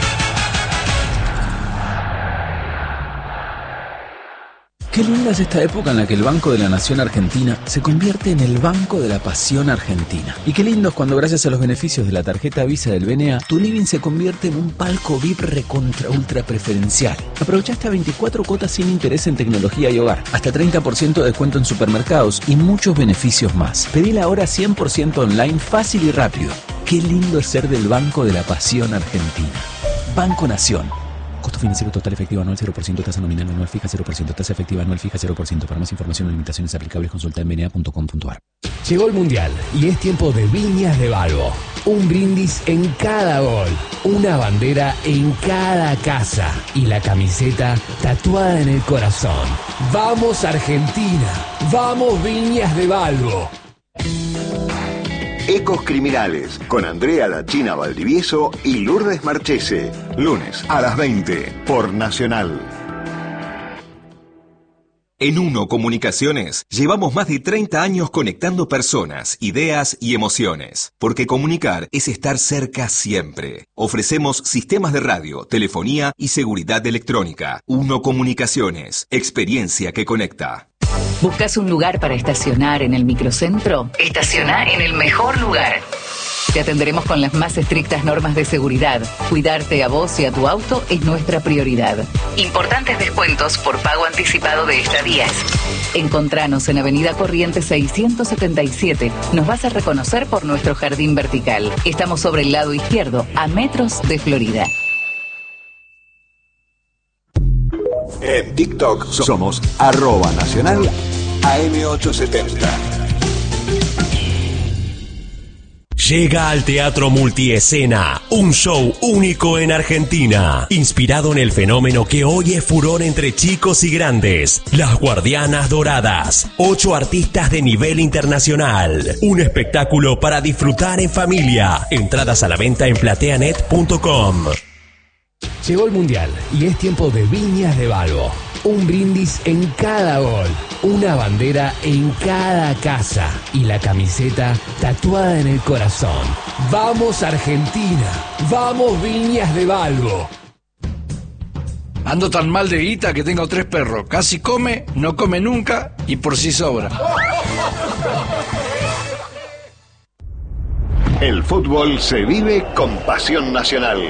Qué linda es esta época en la que el Banco de la Nación Argentina se convierte en el Banco de la Pasión Argentina. Y qué lindo es cuando gracias a los beneficios de la tarjeta Visa del BNA, tu living se convierte en un palco VIP recontra ultra preferencial. Aprovecha hasta 24 cuotas sin interés en tecnología y hogar, hasta 30% de descuento en supermercados y muchos beneficios más. Pedila ahora 100% online, fácil y rápido. Qué lindo es ser del Banco de la Pasión Argentina. Banco Nación. Costo financiero total efectivo anual 0%, tasa nominal anual fija 0%, tasa efectiva anual fija 0%. Para más información o limitaciones aplicables consulta en bna.com.ar. Llegó el Mundial y es tiempo de Viñas de Balbo. Un brindis en cada gol, una bandera en cada casa y la camiseta tatuada en el corazón. ¡Vamos Argentina! ¡Vamos Viñas de Balbo! Ecos Criminales, con Andrea La China Valdivieso y Lourdes Marchese. Lunes a las 20 por Nacional. En Uno Comunicaciones llevamos más de 30 años conectando personas, ideas y emociones. Porque comunicar es estar cerca siempre. Ofrecemos sistemas de radio, telefonía y seguridad electrónica. Uno Comunicaciones, experiencia que conecta. ¿Buscas un lugar para estacionar en el microcentro? Estaciona en el mejor lugar. Te atenderemos con las más estrictas normas de seguridad. Cuidarte a vos y a tu auto es nuestra prioridad. Importantes descuentos por pago anticipado de estadías. Encontranos en Avenida Corrientes 677. Nos vas a reconocer por nuestro jardín vertical. Estamos sobre el lado izquierdo, a metros de Florida. En TikTok somos @nacional AM870. Llega al Teatro Multiescena, un show único en Argentina, inspirado en el fenómeno que hoy es furor entre chicos y grandes, Las Guardianas Doradas, 8 artistas de nivel internacional, un espectáculo para disfrutar en familia, entradas a la venta en plateanet.com. Llegó el Mundial y es tiempo de Viñas de Balbo. Un brindis en cada gol, una bandera en cada casa y la camiseta tatuada en el corazón. ¡Vamos Argentina! ¡Vamos Viñas de Balbo! Ando tan mal de guita que tengo 3 perros. Casi come, no come nunca y por sí sobra. El fútbol se vive con pasión nacional.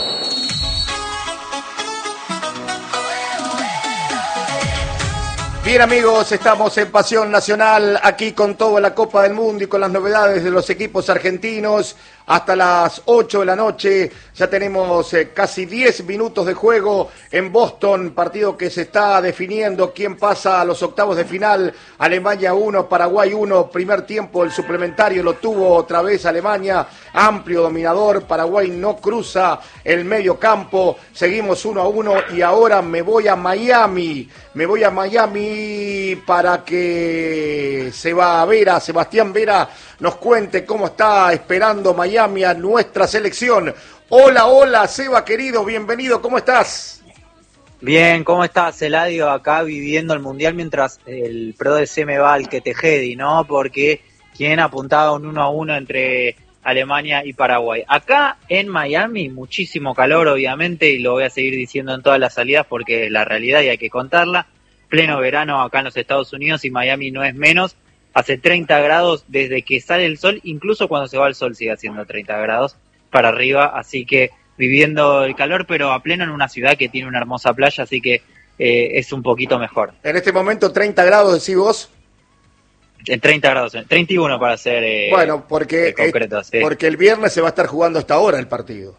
Bien amigos, estamos en Pasión Nacional, aquí con toda la Copa del Mundo y con las novedades de los equipos argentinos. Hasta las 8 de la noche ya tenemos casi 10 minutos de juego en Boston, partido que se está definiendo quién pasa a los octavos de final. Alemania 1, Paraguay 1, primer tiempo el suplementario lo tuvo otra vez Alemania, amplio dominador, Paraguay no cruza el medio campo, seguimos 1-1 y ahora me voy a Miami para que Sebastián Vera nos cuente cómo está esperando Miami a nuestra selección. Hola, Seba querido, bienvenido, ¿cómo estás? Bien, ¿cómo estás, Eladio? Acá viviendo el Mundial mientras el Pro de C me va al que Tejedi, ¿no? Porque quien apuntaba un 1-1 entre Alemania y Paraguay. Acá en Miami, muchísimo calor, obviamente, y lo voy a seguir diciendo en todas las salidas porque es la realidad y hay que contarla. Pleno verano acá en los Estados Unidos y Miami no es menos. Hace 30 grados desde que sale el sol, incluso cuando se va el sol sigue haciendo 30 grados para arriba, así que viviendo el calor, pero a pleno en una ciudad que tiene una hermosa playa, así que es un poquito mejor. En este momento 30 grados, decís vos. En 30 grados, 31 para ser bueno, porque concreto, sí. Porque el viernes se va a estar jugando hasta ahora el partido.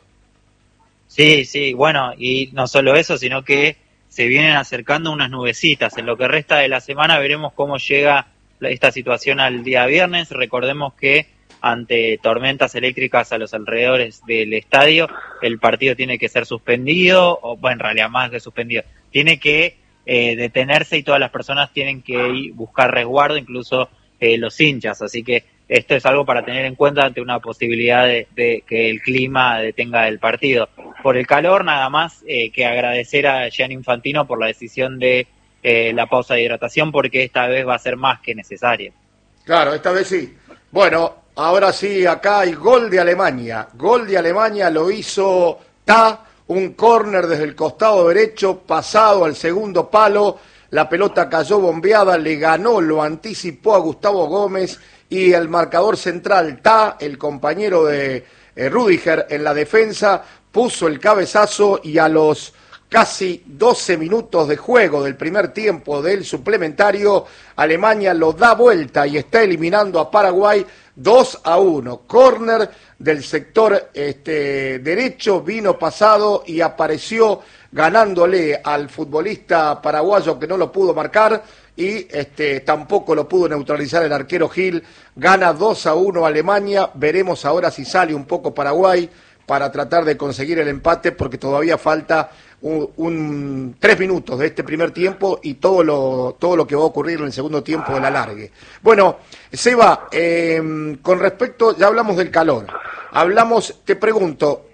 Sí, bueno, y no solo eso, sino que se vienen acercando unas nubecitas. En lo que resta de la semana veremos cómo llega esta situación al día viernes. Recordemos que ante tormentas eléctricas a los alrededores del estadio, el partido tiene que ser suspendido, o bueno, en realidad más que suspendido, tiene que detenerse y todas las personas tienen que ir buscar resguardo, incluso los hinchas, así que esto es algo para tener en cuenta ante una posibilidad de que el clima detenga el partido. Por el calor, nada más que agradecer a Gianni Infantino por la decisión de la pausa de hidratación, porque esta vez va a ser más que necesaria. Claro, esta vez sí. Bueno, ahora sí, acá hay gol de Alemania. Gol de Alemania lo hizo un córner desde el costado derecho, pasado al segundo palo. La pelota cayó bombeada, le ganó, lo anticipó a Gustavo Gómez y el marcador central, el compañero de Rüdiger en la defensa, puso el cabezazo y a los casi 12 minutos de juego del primer tiempo del suplementario, Alemania lo da vuelta y está eliminando a Paraguay 2-1. Córner del sector derecho, vino pasado y apareció ganándole al futbolista paraguayo que no lo pudo marcar y tampoco lo pudo neutralizar el arquero Gil. Gana 2-1 Alemania. Veremos ahora si sale un poco Paraguay para tratar de conseguir el empate, porque todavía falta 3 minutos de este primer tiempo y todo lo que va a ocurrir en el segundo tiempo del alargue. Bueno, Seba, con respecto, ya hablamos del calor, te pregunto,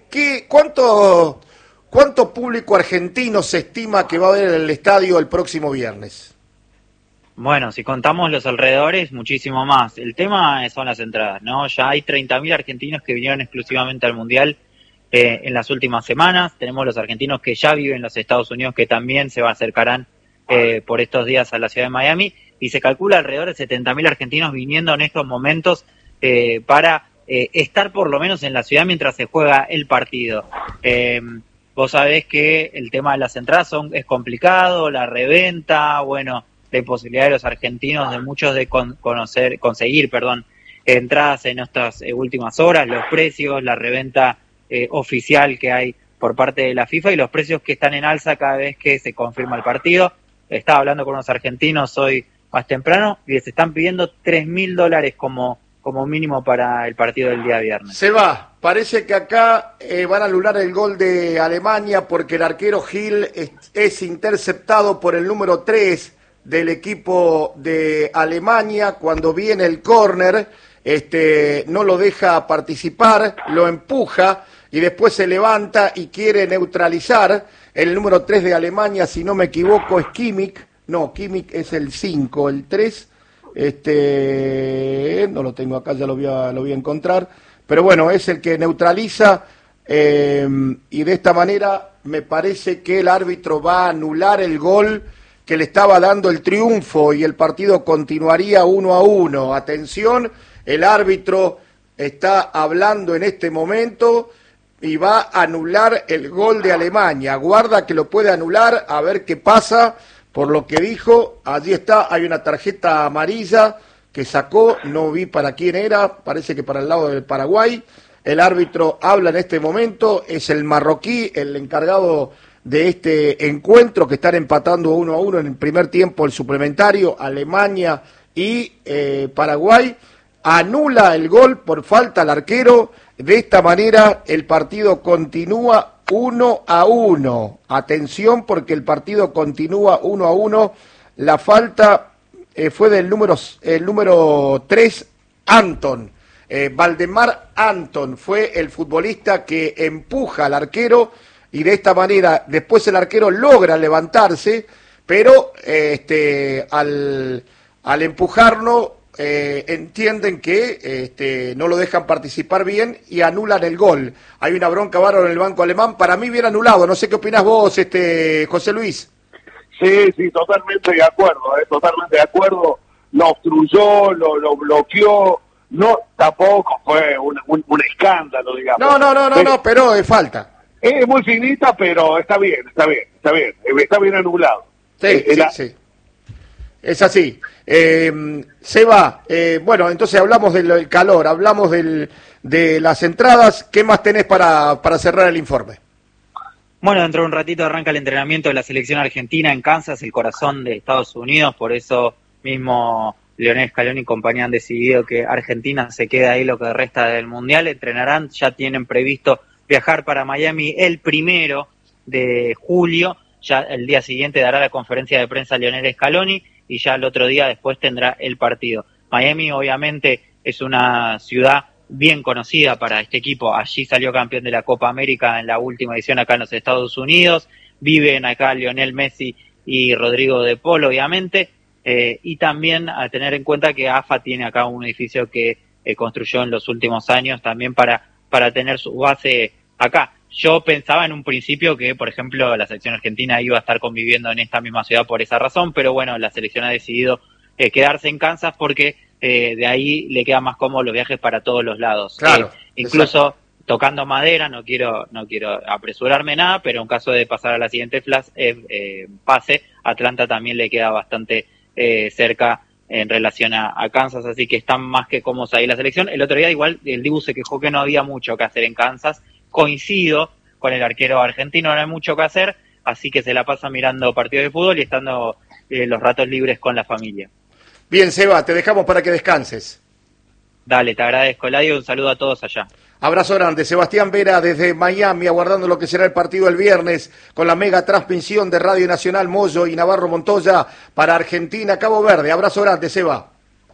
¿cuánto público argentino se estima que va a haber en el estadio el próximo viernes? Bueno, si contamos los alrededores, muchísimo más. El tema son las entradas, ¿no? Ya hay 30.000 argentinos que vinieron exclusivamente al Mundial en las últimas semanas. Tenemos los argentinos que ya viven en los Estados Unidos que también se acercarán por estos días a la ciudad de Miami. Y se calcula alrededor de 70.000 argentinos viniendo en estos momentos para estar por lo menos en la ciudad mientras se juega el partido. Vos sabés que el tema de las entradas es complicado, la reventa, bueno, la imposibilidad de los argentinos, de muchos de conseguir entradas en estas últimas horas, los precios, la reventa oficial que hay por parte de la FIFA y los precios que están en alza cada vez que se confirma el partido. Estaba hablando con unos argentinos hoy más temprano y les están pidiendo $3.000 como como mínimo para el partido del día viernes. Se va. Parece que acá van a anular el gol de Alemania porque el arquero Gil es interceptado por el número 3 del equipo de Alemania. Cuando viene el córner, no lo deja participar, lo empuja y después se levanta y quiere neutralizar. El número 3 de Alemania, si no me equivoco, es Kimmich. No, Kimmich es el 5, el 3. No lo tengo acá, ya lo voy a encontrar. Pero bueno, es el que neutraliza y de esta manera me parece que el árbitro va a anular el gol que le estaba dando el triunfo y el partido continuaría 1-1. Atención, el árbitro está hablando en este momento y va a anular el gol de Alemania. Guarda que lo puede anular, a ver qué pasa. Por lo que dijo, allí está, hay una tarjeta amarilla que sacó, no vi para quién era, parece que para el lado del Paraguay. El árbitro habla en este momento, es el marroquí, el encargado de este encuentro, que están empatando 1-1 en el primer tiempo, el suplementario, Alemania y Paraguay. Anula el gol por falta al arquero, de esta manera el partido continúa 1-1. Atención porque el partido continúa 1-1, la falta fue del número 3, Anton. Valdemar Anton fue el futbolista que empuja al arquero y de esta manera después el arquero logra levantarse, pero al empujarlo entienden que no lo dejan participar bien y anulan el gol. Hay una bronca bárbara en el banco alemán, para mí bien anulado. No sé qué opinás vos, José Luis. Sí, totalmente de acuerdo, totalmente de acuerdo. Lo obstruyó, lo bloqueó, no, tampoco fue un escándalo, digamos. No, pero es falta. Es muy finita, pero está bien anulado. Sí. Es así. Seba, bueno, entonces hablamos del calor, hablamos de las entradas. ¿Qué más tenés para cerrar el informe? Bueno, dentro de un ratito arranca el entrenamiento de la selección argentina en Kansas, el corazón de Estados Unidos, por eso mismo Lionel Scaloni y compañía han decidido que Argentina se quede ahí lo que resta del Mundial. Entrenarán, ya tienen previsto viajar para Miami el 1 de julio, ya el día siguiente dará la conferencia de prensa Lionel Scaloni y ya el otro día después tendrá el partido. Miami obviamente es una ciudad bien conocida para este equipo, allí salió campeón de la Copa América en la última edición acá en los Estados Unidos, viven acá Lionel Messi y Rodrigo de Paul obviamente, y también a tener en cuenta que AFA tiene acá un edificio que construyó en los últimos años también para tener su base acá. Yo pensaba en un principio que, por ejemplo, la selección argentina iba a estar conviviendo en esta misma ciudad por esa razón, pero bueno, la selección ha decidido quedarse en Kansas porque de ahí le quedan más cómodos los viajes para todos los lados. Claro, incluso exacto. Tocando madera, no quiero apresurarme nada, pero en caso de pasar a la siguiente pase, Atlanta también le queda bastante cerca en relación a Kansas, así que están más que cómodos ahí la selección. El otro día igual el Dibu se quejó que no había mucho que hacer en Kansas. Coincido con el arquero argentino, no hay mucho que hacer, así que se la pasa mirando partidos de fútbol y estando los ratos libres con la familia. Bien, Seba, te dejamos para que descanses. Dale, te agradezco, Eladio, un saludo a todos allá. Abrazo grande. Sebastián Vera desde Miami, aguardando lo que será el partido el viernes con la mega transmisión de Radio Nacional Moyo y Navarro Montoya para Argentina, Cabo Verde. Abrazo grande, Seba.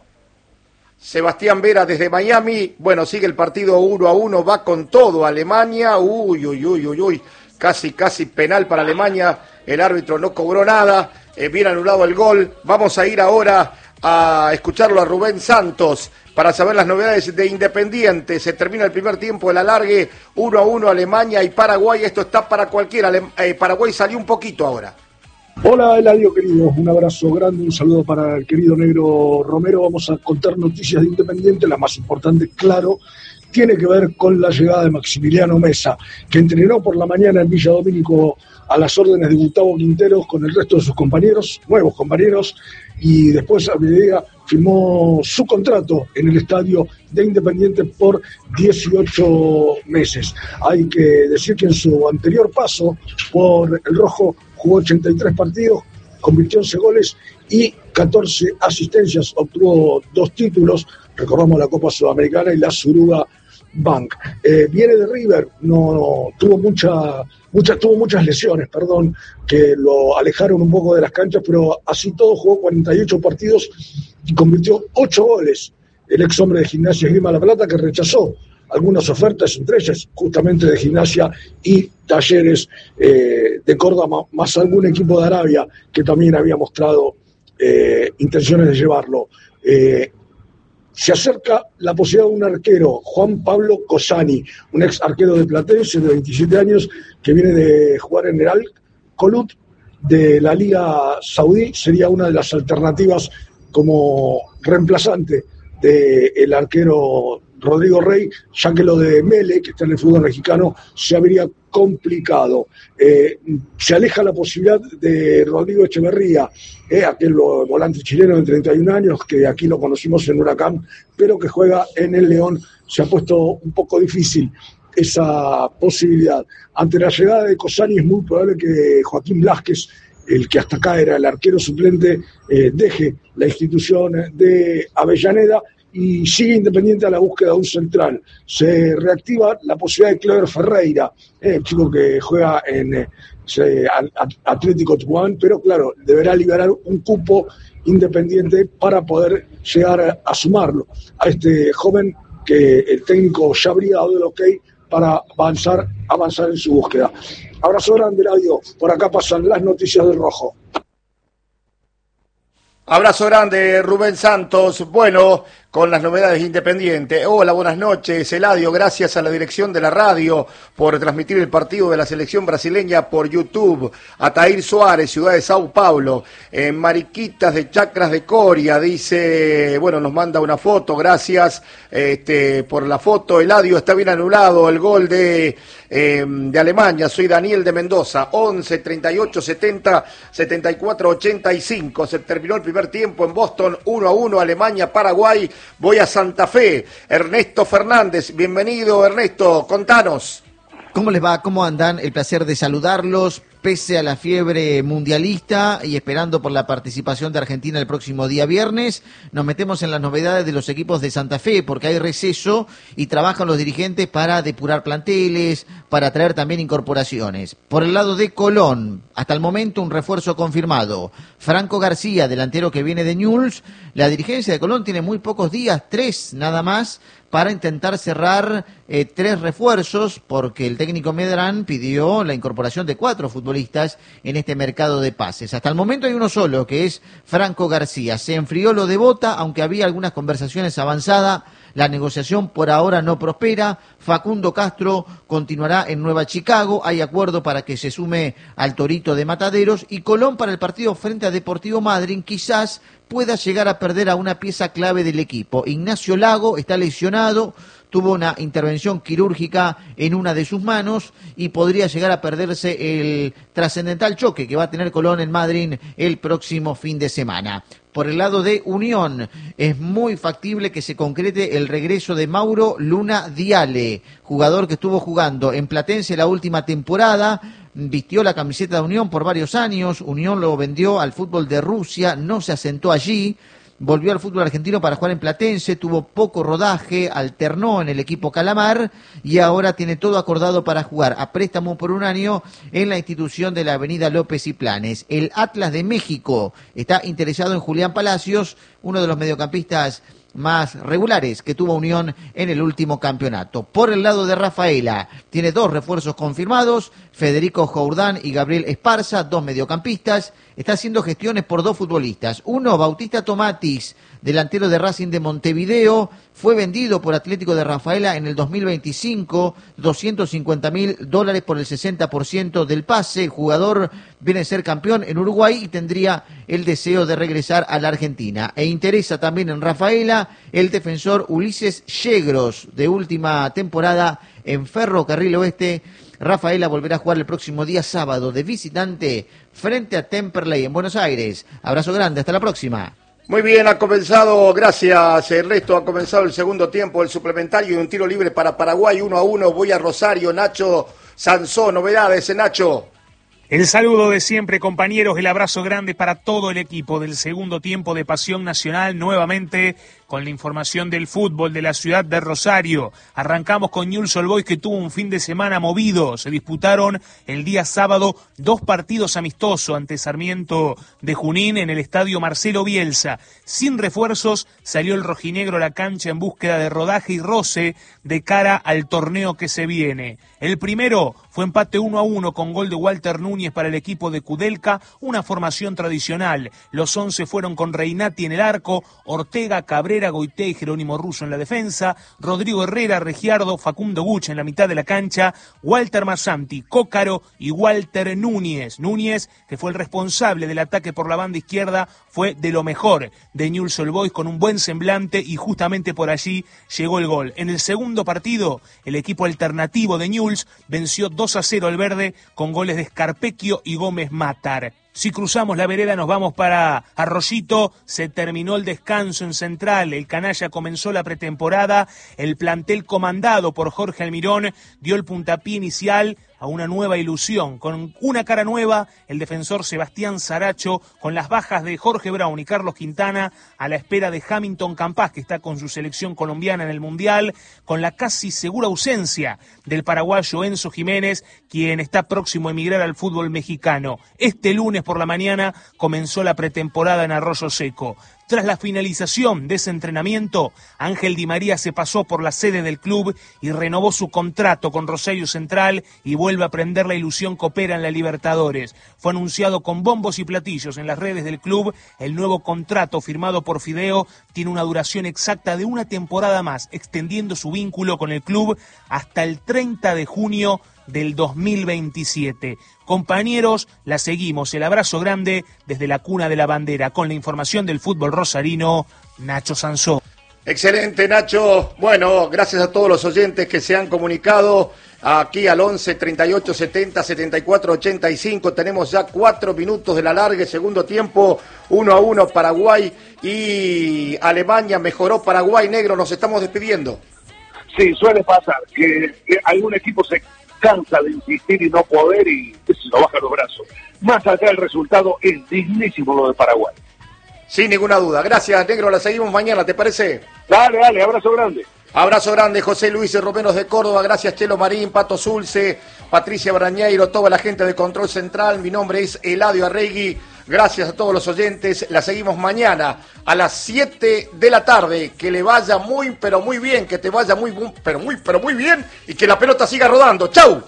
Sebastián Vera desde Miami. Bueno, sigue el partido 1-1, va con todo Alemania. Uy. Casi penal para Alemania. El árbitro no cobró nada. Bien anulado el gol. Vamos a ir ahora a escucharlo a Rubén Santos para saber las novedades de Independiente. Se termina el primer tiempo, el alargue 1-1 Alemania y Paraguay. Esto está para cualquiera. Paraguay salió un poquito ahora. Hola Eladio querido, un abrazo grande, un saludo para el querido Negro Romero. Vamos a contar noticias de Independiente, la más importante, claro, tiene que ver con la llegada de Maximiliano Mesa, que entrenó por la mañana en Villa Domínico a las órdenes de Gustavo Quinteros con el resto de sus compañeros, nuevos compañeros, y después a mediodía firmó su contrato en el estadio de Independiente por 18 meses. Hay que decir que en su anterior paso por el Rojo jugó 83 partidos, convirtió 11 goles y 14 asistencias, obtuvo 2 títulos, recordamos la Copa Sudamericana y la Suruga Bank. Viene de River, tuvo muchas lesiones, que lo alejaron un poco de las canchas, pero así todo jugó 48 partidos y convirtió 8 goles. El ex hombre de Gimnasia Esgrima La Plata, que rechazó algunas ofertas, entre ellas justamente de Gimnasia y Talleres de Córdoba, más algún equipo de Arabia que también había mostrado intenciones de llevarlo. Se acerca la posibilidad de un arquero, Juan Pablo Cosani, un ex arquero de Platense de 27 años que viene de jugar en el Al-Kholoud de la Liga Saudí. Sería una de las alternativas como reemplazante del arquero Rodrigo Rey, ya que lo de Mele, que está en el fútbol mexicano, se habría complicado. Se aleja la posibilidad de Rodrigo Echeverría, aquel volante chileno de 31 años, que aquí lo conocimos en Huracán, pero que juega en el León. Se ha puesto un poco difícil esa posibilidad. Ante la llegada de Cosani es muy probable que Joaquín Blázquez, el que hasta acá era el arquero suplente, deje la institución de Avellaneda y sigue Independiente a la búsqueda de un central. Se reactiva la posibilidad de Clever Ferreira, el chico que juega en Atlético Tucumán, pero claro, deberá liberar un cupo Independiente para poder llegar a sumarlo a este joven que el técnico ya habría dado el ok para avanzar en su búsqueda. Abrazo grande, Radio. Por acá pasan las noticias del Rojo. Abrazo grande, Rubén Santos. Bueno, con las novedades Independiente. Hola, buenas noches, Eladio. Gracias a la dirección de la radio por transmitir el partido de la selección brasileña por YouTube. Atair Suárez, ciudad de Sao Paulo. Mariquitas de Chacras de Coria, dice, bueno, nos manda una foto. Gracias por la foto. Eladio, está bien anulado el gol de Alemania. Soy Daniel de Mendoza. 11, 38, 70, 74, 85. Se terminó el primer tiempo en Boston. 1-1, Alemania, Paraguay. Voy a Santa Fe. Ernesto Fernández, bienvenido Ernesto, contanos. ¿Cómo les va? ¿Cómo andan? El placer de saludarlos, pese a la fiebre mundialista y esperando por la participación de Argentina el próximo día viernes. Nos metemos en las novedades de los equipos de Santa Fe, porque hay receso y trabajan los dirigentes para depurar planteles, para traer también incorporaciones. Por el lado de Colón, hasta el momento un refuerzo confirmado. Franco García, delantero que viene de Newell's. La dirigencia de Colón tiene muy pocos días, 3 nada más, para intentar cerrar 3 refuerzos, porque el técnico Medrán pidió la incorporación de 4 futbolistas en este mercado de pases. Hasta el momento hay uno solo, que es Franco García. Se enfrió lo de Bota, aunque había algunas conversaciones avanzadas. La negociación por ahora no prospera. Facundo Castro continuará en Nueva Chicago. Hay acuerdo para que se sume al Torito de Mataderos. Y Colón, para el partido frente a Deportivo Madryn, quizás pueda llegar a perder a una pieza clave del equipo. Ignacio Lago está lesionado, tuvo una intervención quirúrgica en una de sus manos y podría llegar a perderse el trascendental choque que va a tener Colón en Madryn el próximo fin de semana. Por el lado de Unión, es muy factible que se concrete el regreso de Mauro Luna Diale, jugador que estuvo jugando en Platense la última temporada, vistió la camiseta de Unión por varios años. Unión lo vendió al fútbol de Rusia, no se asentó allí, volvió al fútbol argentino para jugar en Platense, tuvo poco rodaje, alternó en el equipo Calamar y ahora tiene todo acordado para jugar a préstamo por 1 año en la institución de la Avenida López y Planes. El Atlas de México está interesado en Julián Palacios, uno de los mediocampistas más regulares que tuvo Unión en el último campeonato. Por el lado de Rafaela, tiene 2 refuerzos confirmados, Federico Jourdán y Gabriel Esparza, 2 mediocampistas. Está haciendo gestiones por 2 futbolistas. Uno, Bautista Tomatis, delantero de Racing de Montevideo, fue vendido por Atlético de Rafaela en el 2025, $250.000 por el 60% del pase. El jugador viene a ser campeón en Uruguay y tendría el deseo de regresar a la Argentina. E interesa también en Rafaela el defensor Ulises Yegros, de última temporada en Ferrocarril Oeste. Rafaela volverá a jugar el próximo día sábado de visitante frente a Temperley en Buenos Aires. Abrazo grande, hasta la próxima. Muy bien, ha comenzado, gracias Ernesto, ha comenzado el segundo tiempo, el suplementario y un tiro libre para Paraguay, 1-1, voy a Rosario, Nacho Sansó, novedades, Nacho. El saludo de siempre, compañeros, el abrazo grande para todo el equipo del segundo tiempo de Pasión Nacional, nuevamente con la información del fútbol de la ciudad de Rosario. Arrancamos con Newell's Old Boys, que tuvo un fin de semana movido. Se disputaron el día sábado 2 partidos amistosos ante Sarmiento de Junín en el estadio Marcelo Bielsa. Sin refuerzos, salió el rojinegro a la cancha en búsqueda de rodaje y roce de cara al torneo que se viene. El primero fue empate 1-1 con gol de Walter Núñez para el equipo de Kudelka, una formación tradicional. Los 11 fueron con Reinati en el arco, Ortega, Cabrera, Goité y Jerónimo Russo en la defensa, Rodrigo Herrera, Regiardo, Facundo Guch en la mitad de la cancha, Walter Massanti, Cócaro y Walter Núñez. Núñez, que fue el responsable del ataque por la banda izquierda, fue de lo mejor de Newell's Old Boys, con un buen semblante, y justamente por allí llegó el gol. En el segundo partido, el equipo alternativo de Newell's venció 2-0 al verde con goles de Scarpecchio y Gómez Matar. Si cruzamos la vereda nos vamos para Arroyito. Se terminó el descanso en Central, el canalla comenzó la pretemporada, el plantel comandado por Jorge Almirón dio el puntapié inicial a una nueva ilusión, con una cara nueva, el defensor Sebastián Saracho, con las bajas de Jorge Brown y Carlos Quintana, a la espera de Hamilton Campas, que está con su selección colombiana en el Mundial, con la casi segura ausencia del paraguayo Enzo Jiménez, quien está próximo a emigrar al fútbol mexicano. Este lunes por la mañana comenzó la pretemporada en Arroyo Seco. Tras la finalización de ese entrenamiento, Ángel Di María se pasó por la sede del club y renovó su contrato con Rosario Central y vuelve a prender la ilusión que opera en la Libertadores. Fue anunciado con bombos y platillos en las redes del club. El nuevo contrato firmado por Fideo tiene una duración exacta de una temporada más, extendiendo su vínculo con el club hasta el 30 de junio del 2027. Compañeros, la seguimos. El abrazo grande desde la cuna de la bandera. Con la información del fútbol rosarino, Nacho Sansó. Excelente, Nacho. Bueno, gracias a todos los oyentes que se han comunicado aquí al 11 38 70 74 85. Tenemos ya 4 minutos de la larga, segundo tiempo, 1-1 Paraguay y Alemania. Mejoró Paraguay, negro. Nos estamos despidiendo. Sí, suele pasar que algún equipo se cansa de insistir y no poder y se lo baja los brazos. Más allá del resultado, es dignísimo lo de Paraguay. Sin ninguna duda. Gracias, negro. La seguimos mañana, ¿te parece? Dale, abrazo grande. Abrazo grande, José Luis Romenos de Córdoba. Gracias, Chelo Marín, Pato Zulce, Patricia Brañeiro, toda la gente de Control Central. Mi nombre es Eladio Arregui. Gracias a todos los oyentes. La seguimos mañana a las 7 de la tarde. Que le vaya muy, pero muy bien. Que te vaya muy, pero muy bien. Y que la pelota siga rodando. ¡Chau!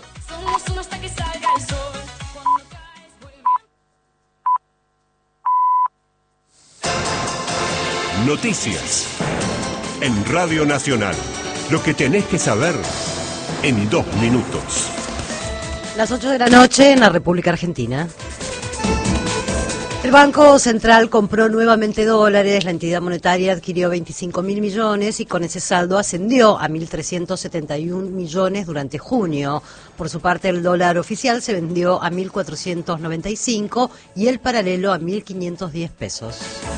Noticias en Radio Nacional. Lo que tenés que saber en 2 minutos. Las 8 de la noche en la República Argentina. El Banco Central compró nuevamente dólares, la entidad monetaria adquirió 25.000 millones y con ese saldo ascendió a 1.371 millones durante junio. Por su parte, el dólar oficial se vendió a 1.495 y el paralelo a 1.510 pesos.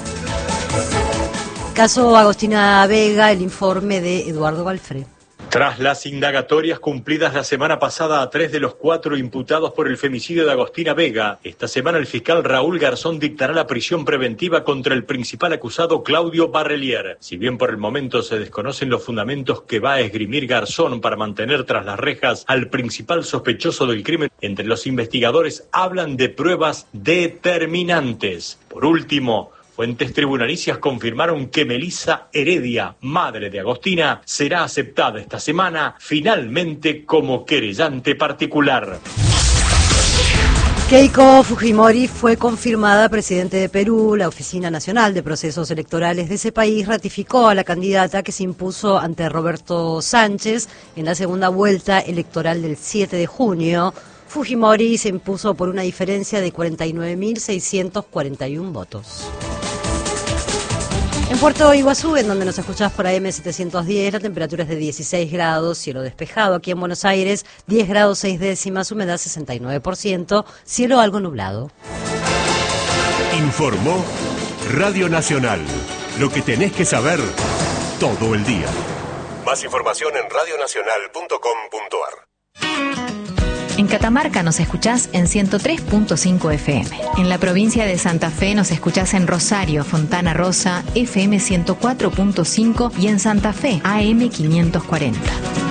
Caso Agostina Vega, el informe de Eduardo Balfré. Tras las indagatorias cumplidas la semana pasada a 3 de los 4 imputados por el femicidio de Agostina Vega, esta semana el fiscal Raúl Garzón dictará la prisión preventiva contra el principal acusado Claudio Barrelier. Si bien por el momento se desconocen los fundamentos que va a esgrimir Garzón para mantener tras las rejas al principal sospechoso del crimen, entre los investigadores hablan de pruebas determinantes. Por último, fuentes tribunalicias confirmaron que Melissa Heredia, madre de Agostina, será aceptada esta semana finalmente como querellante particular. Keiko Fujimori fue confirmada presidente de Perú. La Oficina Nacional de Procesos Electorales de ese país ratificó a la candidata que se impuso ante Roberto Sánchez en la segunda vuelta electoral del 7 de junio. Fujimori se impuso por una diferencia de 49.641 votos. En Puerto Iguazú, en donde nos escuchás por AM 710, la temperatura es de 16 grados, cielo despejado. Aquí en Buenos Aires, 10 grados 6 décimas, humedad 69%, cielo algo nublado. Informó Radio Nacional. Lo que tenés que saber todo el día. Más información en radionacional.com.ar. En Catamarca nos escuchás en 103.5 FM. En la provincia de Santa Fe nos escuchás en Rosario, Fontana Rosa, FM 104.5 y en Santa Fe, AM 540.